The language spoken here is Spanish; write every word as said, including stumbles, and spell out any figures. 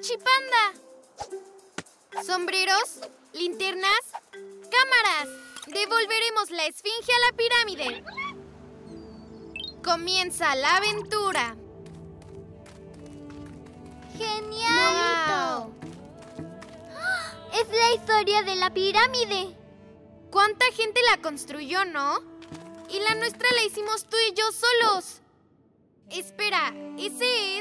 Mochipanda. Sombreros, linternas, cámaras. Devolveremos la esfinge a la pirámide. Comienza la aventura. ¡Genialito! Wow. ¡Es la historia de la pirámide! ¿Cuánta gente la construyó, no? Y la nuestra la hicimos tú y yo solos. Espera, ¿ese